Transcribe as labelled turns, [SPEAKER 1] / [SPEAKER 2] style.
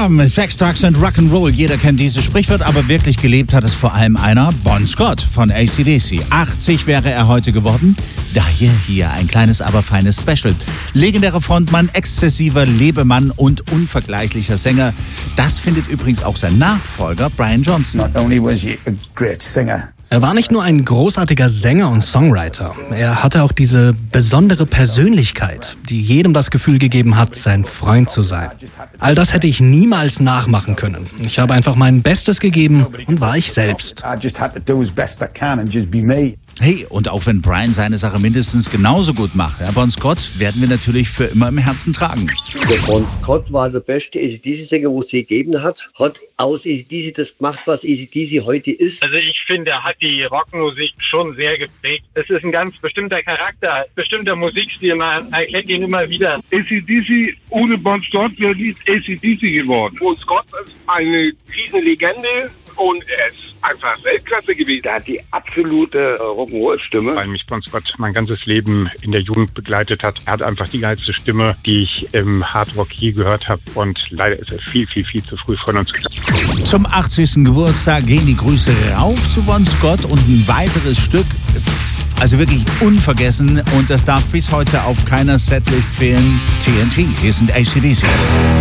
[SPEAKER 1] Ja, Sex, Drugs and Rock'n'Roll. Jeder kennt dieses Sprichwort, aber wirklich gelebt hat es vor allem einer, Bon Scott von AC/DC. 80 wäre er heute geworden. Daher hier ein kleines, aber feines Special. Legendärer Frontmann, exzessiver Lebemann und unvergleichlicher Sänger. Das findet übrigens auch sein Nachfolger, Brian Johnson.
[SPEAKER 2] Not only was he a great singer.
[SPEAKER 3] Er war nicht nur ein großartiger Sänger und Songwriter. Er hatte auch diese besondere Persönlichkeit, die jedem das Gefühl gegeben hat, sein Freund zu sein. All das hätte ich niemals nachmachen können. Ich habe einfach mein Bestes gegeben und war ich selbst.
[SPEAKER 2] I just had to do as best I can and just be me.
[SPEAKER 1] Hey, und auch wenn Brian seine Sache mindestens genauso gut macht, Bon Scott werden wir natürlich für immer im Herzen tragen.
[SPEAKER 4] Der Bon Scott war der beste AC/DC-Sänger, wo es je gegeben hat. Hat aus AC/DC das gemacht, was AC/DC heute ist.
[SPEAKER 5] Also ich finde, er hat die Rockmusik schon sehr geprägt. Es ist ein ganz bestimmter Charakter, bestimmter Musikstil, man erkennt ihn immer wieder.
[SPEAKER 6] AC/DC ohne Bon Scott wäre nicht AC/DC geworden.
[SPEAKER 7] Bon Scott ist eine Riesenlegende. Und er ist einfach Weltklasse gewesen.
[SPEAKER 8] Er hat die absolute Rock'n'Roll-Stimme.
[SPEAKER 9] Weil mich Bon Scott mein ganzes Leben in der Jugend begleitet hat. Er hat einfach die geilste Stimme, die ich im Hardrock je gehört habe. Und leider ist er viel, viel, viel zu früh von uns gegangen.
[SPEAKER 1] Zum 80. Geburtstag gehen die Grüße rauf zu Bon Scott und ein weiteres Stück, also wirklich unvergessen. Und das darf bis heute auf keiner Setlist fehlen. TNT, hier sind AC/DC.